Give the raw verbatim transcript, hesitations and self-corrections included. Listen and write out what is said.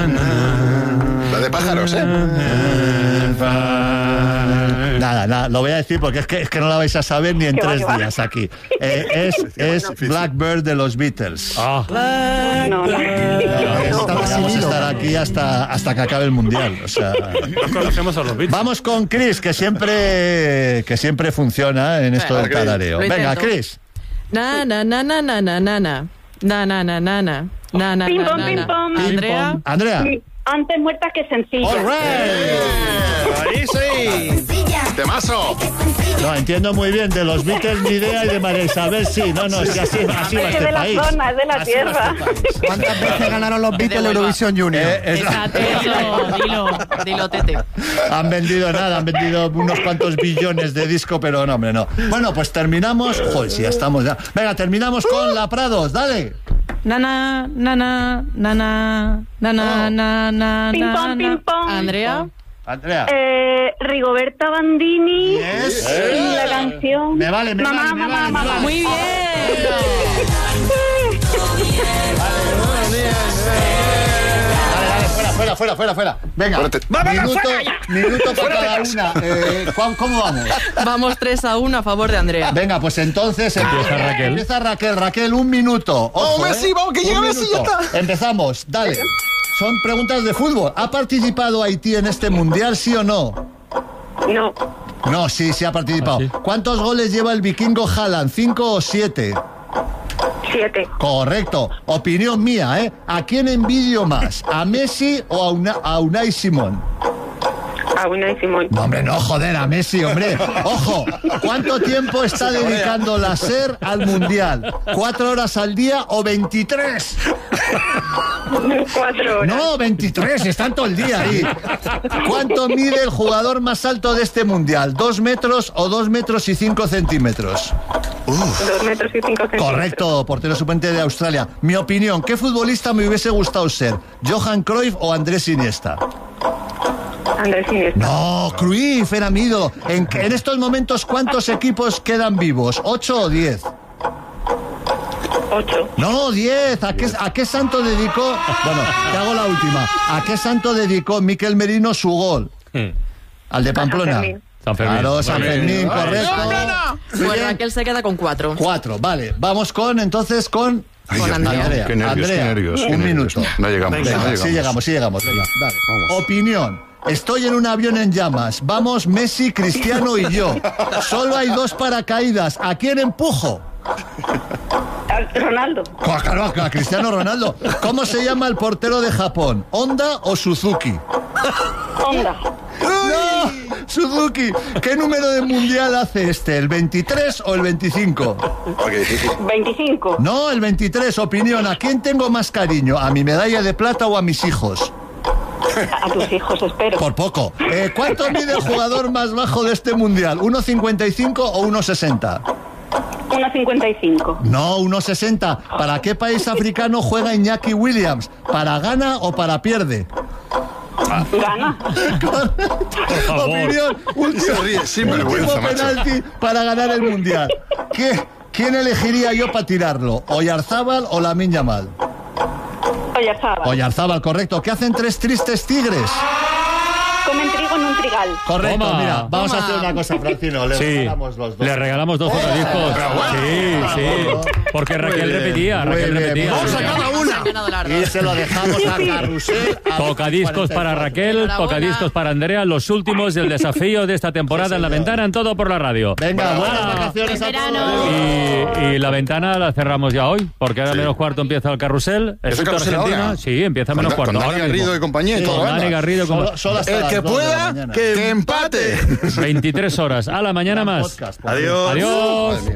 La de pájaros, ¿eh? Nada, nada, lo voy a decir porque es que, es que no la vais a saber ni en ¿Qué va, tres qué va? días aquí. Eh, es es Blackbird de los Beatles. Ah. No, no. Esta- Vamos a estar aquí hasta, hasta que acabe el Mundial. O sea, No conocemos a los Beatles. vamos con Chris, que siempre, que siempre funciona en esto del tarareo. Lo Venga, intento. Chris. Na, na, na, na, na, na, na, na. Na, na, na, na, na. Na, na, Pim, na, pom, na, pim, na. pom. Andrea. Andrea. Sí, antes muerta que sencilla. All right. Ahí sí. Temazo. No, entiendo muy bien de los Beatles ni idea y de María Isabel sí. No, no, es que así, así va Es este de la país. zona, es de la Así va tierra. este país. ¿Cuántas veces ganaron los Beatles el Eurovision Junior? Eh, es la- Exacto, dilo, dilo, dilo, Tete. Han vendido nada, han vendido unos cuantos billones de disco, pero no, hombre, no. Bueno, pues terminamos. Joder, si ya estamos ya. Venga, terminamos con la Prados, dale. Na, na, na, na, na, na, na, na, na, na, Pim, na, pom, na. pim, pom. Andrea. Andrea. Eh, Rigoberta Bandini. Yes. Y la canción. Me vale, me mamá, vale, me mamá, vale, me mamá. vale. Muy bien. Dale, dale, fuera, fuera, fuera, fuera, fuera. Venga, Fuera, te- minuto, minuto para cada una. Eh, ¿cómo, ¿Cómo vamos? Vamos tres a uno a favor de Andrea. Venga, pues entonces empieza Raquel. Empieza Raquel, Raquel, un minuto. Ojo, Vamos, Messi, ¿eh? vamos, que llega Un Messi, minuto. ya está. Empezamos, dale. Son preguntas de fútbol. ¿Ha participado Haití en este mundial, sí o no? No, No, sí, sí ha participado. ¿Ah, sí? ¿Cuántos goles lleva el vikingo Haaland? ¿Cinco o siete? siete. Correcto. Opinión mía, ¿eh? ¿A quién envidio más? ¿A Messi o a, Una- a Unai Simón? A Unai Simón. No, hombre, no, joder, a Messi, hombre. Ojo, ¿cuánto tiempo está dedicando la SER al Mundial? ¿Cuatro horas al día o veintitrés? Cuatro horas. No, veintitrés, están todo el día ahí. ¿Cuánto mide el jugador más alto de este Mundial? ¿Dos metros o dos metros y cinco centímetros? Dos metros y cinco centímetros. Correcto, portero suplente de Australia. Mi opinión, ¿qué futbolista me hubiese gustado ser? ¿Johan Cruyff o Andrés Iniesta? Andrés Iniesta. No, Cruyff era mi ídolo. En, en estos momentos, ¿cuántos equipos quedan vivos? ¿Ocho o diez? Ocho. No, diez. ¿A qué, ¿A qué santo dedicó? Bueno, te hago la última. ¿A qué santo dedicó Miquel Merino su gol? Hmm. ¿Al de Pamplona? San Fermín. San Fermín. Claro, San Muy bien. Fermín, correcto. Muy Pues bien. Raquel se queda con cuatro. Cuatro, vale. Vamos con, entonces, con... Ay, Con Dios mío, Andrea. Qué nervios, Andrea, qué nervios. qué un nervios. minuto. No llegamos, Venga, no llegamos. sí llegamos, sí llegamos. Venga, dale. Vamos. Opinión. Estoy en un avión en llamas. Vamos Messi, Cristiano y yo. Solo hay dos paracaídas. ¿A quién empujo? A Ronaldo. Pues claro, a Cristiano Ronaldo. ¿Cómo se llama el portero de Japón? ¿Honda o Suzuki? Honda. ¡No! Suzuki. ¿Qué número de mundial hace este? ¿El veintitrés o el veinticinco? Ok, difícil. veinticinco. No, el veintitrés. Opinión. ¿A quién tengo más cariño? ¿A mi medalla de plata o a mis hijos? A tus hijos, espero. Por poco. Eh, ¿Cuánto mide el jugador más bajo de este mundial? ¿uno cincuenta y cinco o uno sesenta? uno cincuenta y cinco. No, uno sesenta. ¿Para qué país africano juega Iñaki Williams? ¿Para gana o para pierde? Gana. Por favor. Opinión. Último, Se ríe, sin vergüenza, último macho. penalti para ganar el mundial. ¿Qué, ¿Quién elegiría yo para tirarlo? ¿Oyarzábal o Lamine Yamal? Oyarzábal. Oyarzábal, correcto. ¿Qué hacen tres tristes tigres? Comen trigo en un trigal. Correcto, Toma. mira, vamos Toma. a hacer una cosa, Francino. Le Sí, regalamos los dos. le regalamos dos tocadiscos. Sí, sí. Porque Raquel bien, repetía, muy Raquel bien. repetía. Vamos a cada una. Han ganado las Y dos. se lo dejamos a Carrusel. a Tocadiscos para Raquel, Enhorabuena. tocadiscos para Andrea, los últimos del desafío de esta temporada en La Ventana, en Todo por la Radio. Venga, buenas Ah. vacaciones a Buen todos. Y, y La Ventana la cerramos ya hoy, porque ahora menos cuarto empieza el carrusel. ¿Es el Egipto, carrusel Argentina. ahora? Sí, empieza menos Con- cuarto. con ahora Dani mismo. Garrido y compañía y Con todo, Dani venga. Garrido como Solo, solo hasta El las que dos de la pueda, mañana. que empate. veintitrés horas. A la mañana más. Podcast, por Adiós. Adiós. Madre mía.